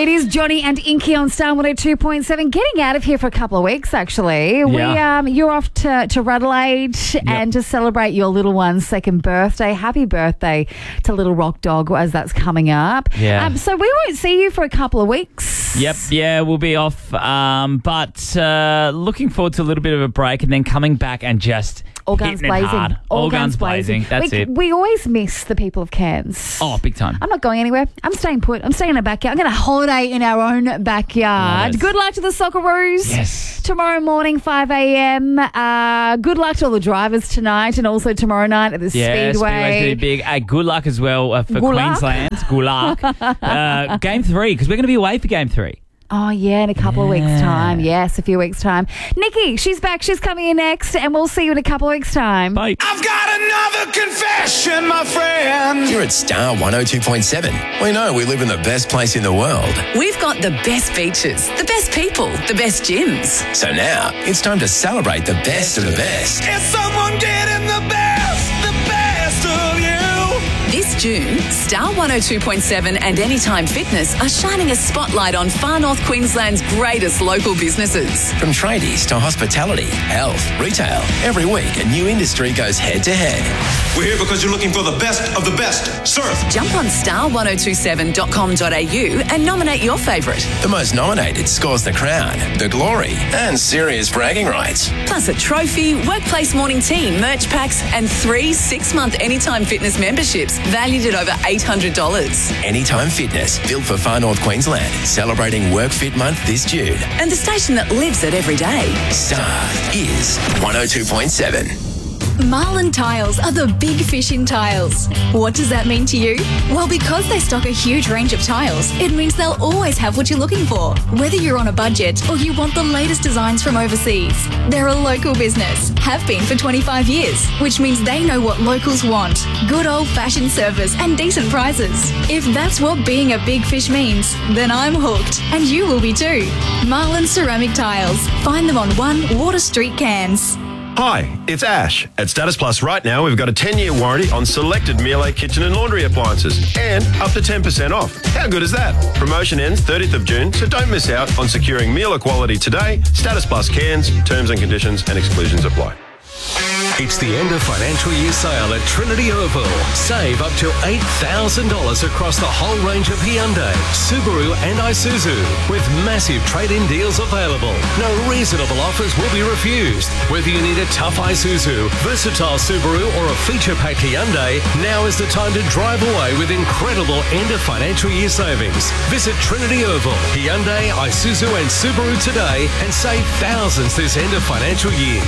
It is Johnny and Inky on Star 102.7. Getting out of here for a couple of weeks, actually. Yeah. You're off to Adelaide and to celebrate your little one's second birthday. Happy birthday to little Rock Dog as that's coming up. Yeah. So we won't see you for a couple of weeks. Yep, yeah, we'll be off. But looking forward to a little bit of a break and then coming back and just All guns hitting it blazing. hard. All guns blazing. That's it. We always miss the people of Cairns. Oh, big time. I'm not going anywhere. I'm staying put. I'm staying in the backyard. I'm going to holiday in our own backyard. Love it. Good luck to the Socceroos. Yes. Tomorrow morning, 5 a.m. Good luck to all the drivers tonight and also tomorrow night at the Yeah, Speedway's going to Speedway. be big. Good luck as well for Good luck. Queensland. Good luck. Game 3, because we're going to be away for Game 3. Oh, yeah, in a couple of weeks' time. Yes, a few weeks' time. Nikki, she's back. She's coming in next, and we'll see you in a couple of weeks' time. Bye. I've got another confession, my friend. Here at Star 102.7, we know we live in the best place in the world. We've got the best beaches, the best people, the best gyms. So now it's time to celebrate the best of the best. Is someone getting the best of you? This June, Star 102.7 and Anytime Fitness are shining a spotlight on Far North Queensland's greatest local businesses. From tradies to hospitality, health, retail, every week a new industry goes head to head. We're here because you're looking for the best of the best. Surf. Jump on star1027.com.au and nominate your favourite. The most nominated scores the crown, the glory, and serious bragging rights. Plus a trophy, workplace morning tea, merch packs and 3 6-month Anytime Fitness memberships valued at over $800. Anytime Fitness, built for Far North Queensland, celebrating Work Fit Month this June. And the station that lives it every day. Star is 102.7. Marlin Tiles are the big fish in tiles. What does that mean to you? Well, because they stock a huge range of tiles, it means they'll always have what you're looking for, whether you're on a budget or you want the latest designs from overseas. They're a local business, have been for 25 years, which means they know what locals want. Good old-fashioned service and decent prices. If that's what being a big fish means, then I'm hooked, and you will be too. Marlin Ceramic Tiles. Find them on 1 Water Street, Cairns. Hi, it's Ash. At Status Plus right now, we've got a 10-year warranty on selected Miele kitchen and laundry appliances and up to 10% off. How good is that? Promotion ends 30th of June, so don't miss out on securing Miele quality today. Status Plus Cairns, terms and conditions and exclusions apply. It's the end of financial year sale at Trinity Oval. Save up to $8,000 across the whole range of Hyundai, Subaru and Isuzu, with massive trade-in deals available. No reasonable offers will be refused. Whether you need a tough Isuzu, versatile Subaru or a feature-packed Hyundai, now is the time to drive away with incredible end of financial year savings. Visit Trinity Oval, Hyundai, Isuzu and Subaru today and save thousands this end of financial year.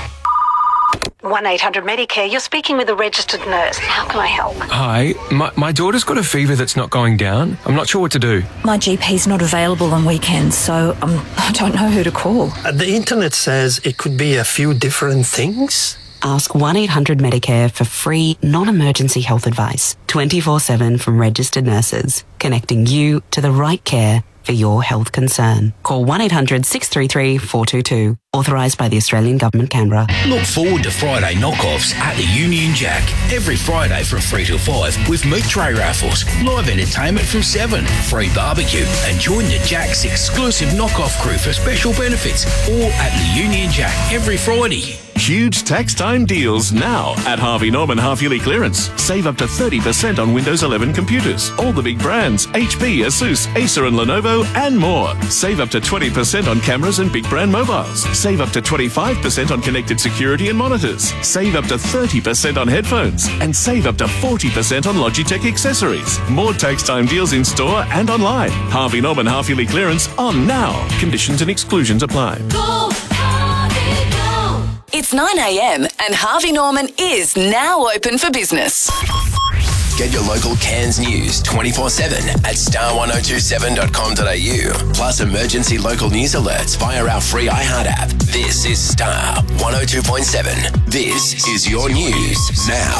1-800-Medicare, you're speaking with a registered nurse. How can I help? Hi, my daughter's got a fever that's not going down. I'm not sure what to do. My GP's not available on weekends, so I don't know who to call. The internet says it could be a few different things. Ask 1-800-Medicare for free, non-emergency health advice, 24/7 from registered nurses, connecting you to the right care for your health concern. Call 1-800-633-422. Authorised by the Australian Government, Canberra. Look forward to Friday knockoffs at the Union Jack. Every Friday from 3 till 5 with meat tray raffles, live entertainment from 7, free barbecue, and join the Jack's exclusive knockoff crew for special benefits. All at the Union Jack every Friday. Huge tax time deals now at Harvey Norman half-yearly clearance. Save up to 30% on Windows 11 computers. All the big brands, HP, Asus, Acer and Lenovo, and more. Save up to 20% on cameras and big brand mobiles. Save up to 25% on connected security and monitors. Save up to 30% on headphones. And save up to 40% on Logitech accessories. More tax time deals in store and online. Harvey Norman half-yearly clearance on now. Conditions and exclusions apply. Go, Harvey, go. It's 9 a.m. and Harvey Norman is now open for business. Get your local Cairns news 24/7 at star1027.com.au. Plus emergency local news alerts via our free iHeart app. This is Star 102.7. This is your news now.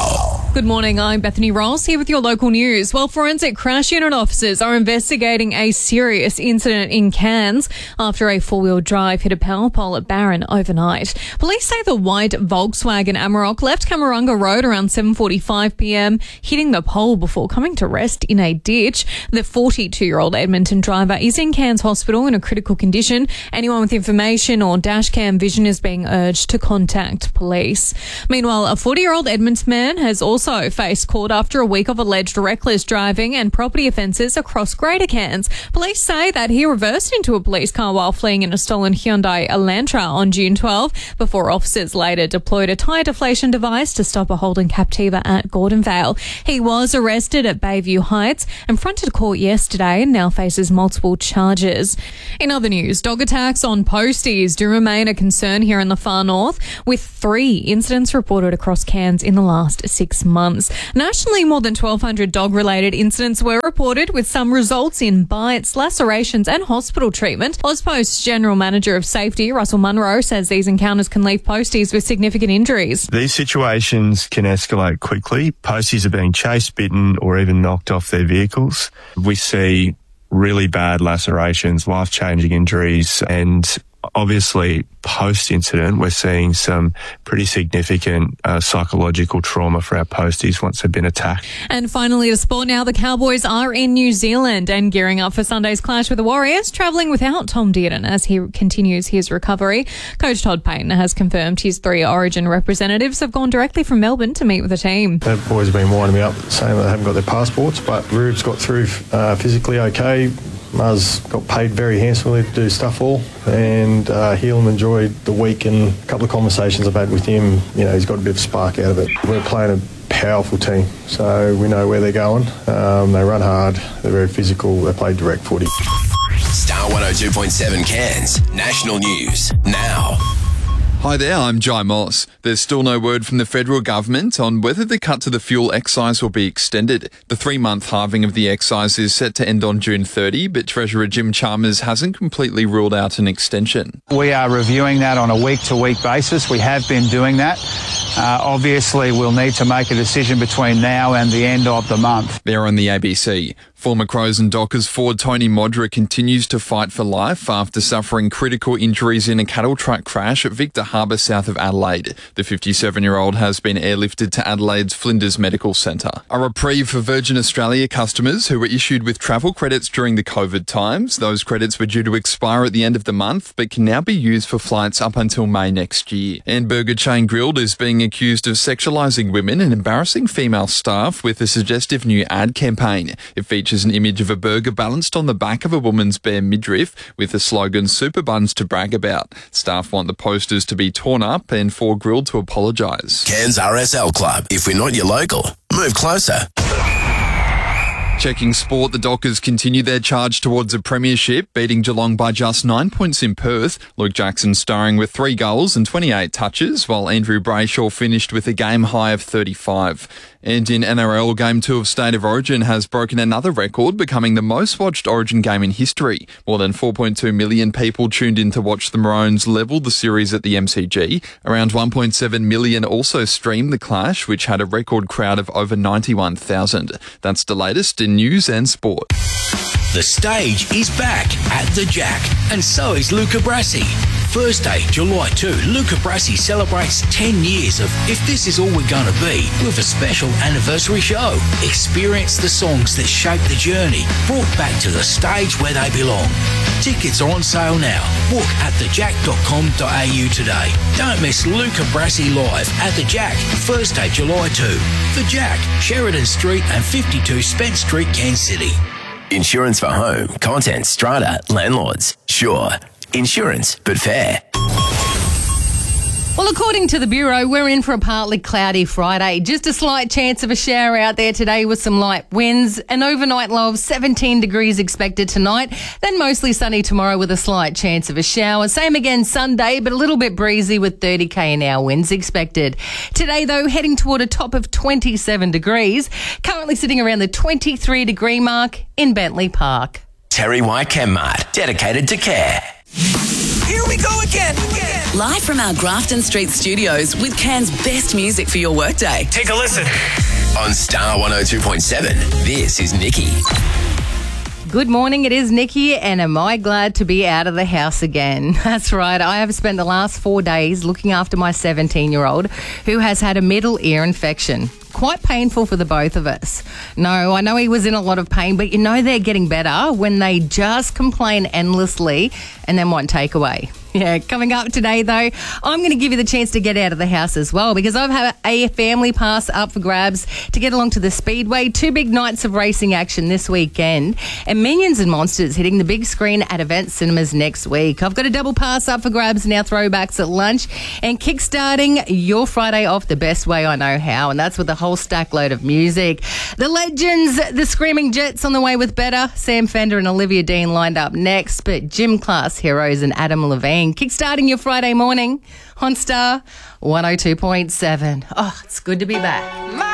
Good morning, I'm Bethany Ross here with your local news. Well, forensic crash unit officers are investigating a serious incident in Cairns after a four-wheel drive hit a power pole at Barron overnight. Police say the white Volkswagen Amarok left Camarunga Road around 7:45pm, hitting the pole before coming to rest in a ditch. The 42-year-old Edmonton driver is in Cairns Hospital in a critical condition. Anyone with information or dashcam vision is being urged to contact police. Meanwhile, a 40-year-old Edmonton man has also faced court after a week of alleged reckless driving and property offences across Greater Cairns. Police say that he reversed into a police car while fleeing in a stolen Hyundai Elantra on June 12 before officers later deployed a tyre deflation device to stop a Holden Captiva at Gordonvale. He was arrested at Bayview Heights and fronted court yesterday and now faces multiple charges. In other news, dog attacks on posties do remain a concern here in the far north, with 3 incidents reported across Cairns in the last 6 months. Nationally, more than 1,200 dog-related incidents were reported, with some results in bites, lacerations and hospital treatment. Ozpost's General Manager of Safety, Russell Munro, says these encounters can leave posties with significant injuries. These situations can escalate quickly. Posties are being chased, bitten or even knocked off their vehicles. We see really bad lacerations, life-changing injuries, and obviously, post-incident, we're seeing some pretty significant psychological trauma for our posties once they've been attacked. And finally, to sport now, the Cowboys are in New Zealand and gearing up for Sunday's clash with the Warriors, travelling without Tom Dearden as he continues his recovery. Coach Todd Payton has confirmed his 3 Origin representatives have gone directly from Melbourne to meet with the team. The boys have been winding me up saying that they haven't got their passports, but Rube's got through physically okay. Muzz got paid very handsomely to do stuff all, and he'll enjoy the week, and a couple of conversations I've had with him, he's got a bit of spark out of it. We're playing a powerful team, so we know where they're going. They run hard, they're very physical, they play direct footy. Star 102.7 Cairns, national news, now. Hi there, I'm Jai Moss. There's still no word from the federal government on whether the cut to the fuel excise will be extended. The 3-month halving of the excise is set to end on June 30, but Treasurer Jim Chalmers hasn't completely ruled out an extension. We are reviewing that on a week-to-week basis. We have been doing that. Obviously, we'll need to make a decision between now and the end of the month. There on the ABC. Former Crows and Dockers forward Tony Modra continues to fight for life after suffering critical injuries in a cattle truck crash at Victor Harbour south of Adelaide. The 57-year-old has been airlifted to Adelaide's Flinders Medical Centre. A reprieve for Virgin Australia customers who were issued with travel credits during the COVID times. Those credits were due to expire at the end of the month, but can now be used for flights up until May next year. And Burger Chain Grilled is being accused of sexualising women and embarrassing female staff with a suggestive new ad campaign. It features an image of a burger balanced on the back of a woman's bare midriff with the slogan "Super Buns to brag about." Staff want the posters to be torn up and for Grilled to apologise. Cairns RSL Club. If we're not your local, move closer. Checking sport, the Dockers continue their charge towards a premiership, beating Geelong by just 9 points in Perth. Luke Jackson starring with 3 goals and 28 touches, while Andrew Brayshaw finished with a game high of 35. And in NRL, Game 2 of State of Origin has broken another record, becoming the most watched Origin game in history. More than 4.2 million people tuned in to watch the Maroons level the series at the MCG. Around 1.7 million also streamed the clash, which had a record crowd of over 91,000. That's the latest in news and sport. The stage is back at the Jack, and so is Luca Brasi. Thursday, July 2, Luca Brasi celebrates 10 years of If This Is All We're Gonna Be with a special anniversary show. Experience the songs that shape the journey, brought back to the stage where they belong. Tickets are on sale now. Book at thejack.com.au today. Don't miss Luca Brasi live at the Jack, Thursday, July 2. The Jack, Sheridan Street and 52 Spence Street, Cairns City. Insurance for home, content, strata, landlords. Sure. Insurance, but fair. Well, according to the Bureau, we're in for a partly cloudy Friday. Just a slight chance of a shower out there today with some light winds. An overnight low of 17 degrees expected tonight. Then mostly sunny tomorrow with a slight chance of a shower. Same again Sunday, but a little bit breezy with 30 km/h winds expected. Today, though, heading toward a top of 27 degrees. Currently sitting around the 23-degree mark in Bentley Park. Terry White Chemmart, dedicated to care. Here we go again. Live from our Grafton Street studios with Cairns' best music for your workday. Take a listen. On Star 102.7, this is Nikki. Good morning, it is Nikki, and am I glad to be out of the house again? That's right, I have spent the last 4 days looking after my 17-year-old who has had a middle ear infection. Quite painful for the both of us. No, I know he was in a lot of pain, but you know they're getting better when they just complain endlessly and then want takeaway. Yeah, coming up today, though, I'm going to give you the chance to get out of the house as well because I've had a family pass up for grabs to get along to the Speedway. 2 big nights of racing action this weekend and Minions and Monsters hitting the big screen at Event Cinemas next week. I've got a double pass up for grabs now, throwbacks at lunch and kickstarting your Friday off the best way I know how, and that's with a whole stack load of music. The Legends, the Screaming Jets on the way with Better, Sam Fender and Olivia Dean lined up next, but Gym Class Heroes and Adam Levine kickstarting your Friday morning on Star 102.7. Oh, it's good to be back.